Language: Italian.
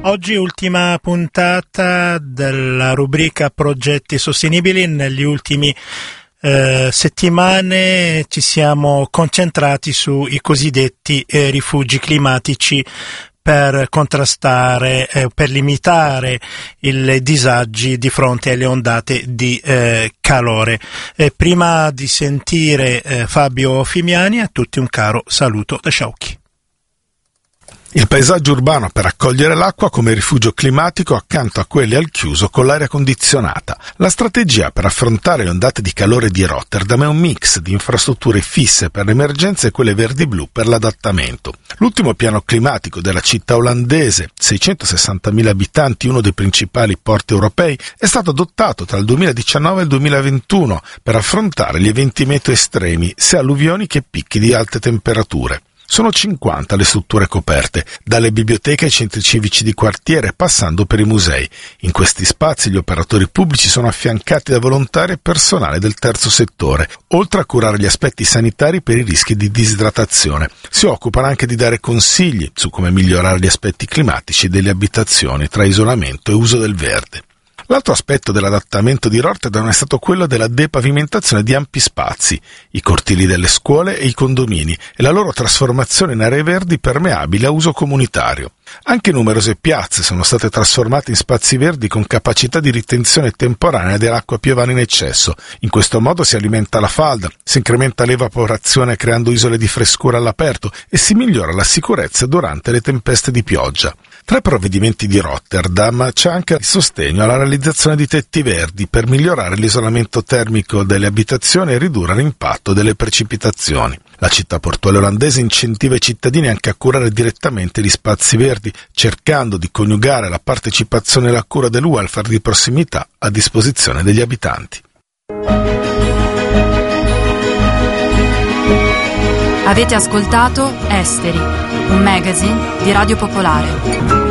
Oggi ultima puntata della rubrica Progetti Sostenibili. Negli ultimi settimane ci siamo concentrati sui cosiddetti rifugi climatici per contrastare, per limitare i disagi di fronte alle ondate di calore. Prima di sentire Fabio Fimiani, a tutti un caro saluto da Sciauchi. Il paesaggio urbano per accogliere l'acqua come rifugio climatico accanto a quelli al chiuso con l'aria condizionata. La strategia per affrontare le ondate di calore di Rotterdam è un mix di infrastrutture fisse per l'emergenza e quelle verdi-blu per l'adattamento. L'ultimo piano climatico della città olandese, 660.000 abitanti, uno dei principali porti europei, è stato adottato tra il 2019 e il 2021 per affrontare gli eventi meteo estremi, sia alluvioni che picchi di alte temperature. Sono 50 le strutture coperte, dalle biblioteche ai centri civici di quartiere, passando per i musei. In questi spazi gli operatori pubblici sono affiancati da volontari e personale del terzo settore, oltre a curare gli aspetti sanitari per i rischi di disidratazione. Si occupano anche di dare consigli su come migliorare gli aspetti climatici delle abitazioni tra isolamento e uso del verde. L'altro aspetto dell'adattamento di Rotterdam è stato quello della depavimentazione di ampi spazi, i cortili delle scuole e i condomini, e la loro trasformazione in aree verdi permeabili a uso comunitario. Anche numerose piazze sono state trasformate in spazi verdi con capacità di ritenzione temporanea dell'acqua piovana in eccesso. In questo modo si alimenta la falda, si incrementa l'evaporazione creando isole di frescura all'aperto e si migliora la sicurezza durante le tempeste di pioggia. Tra i provvedimenti di Rotterdam c'è anche il sostegno alla realizzazione di tetti verdi per migliorare l'isolamento termico delle abitazioni e ridurre l'impatto delle precipitazioni. La città portuale olandese incentiva i cittadini anche a curare direttamente gli spazi verdi, cercando di coniugare la partecipazione e la cura del welfare di prossimità a disposizione degli abitanti. Avete ascoltato Esteri, un magazine di Radio Popolare.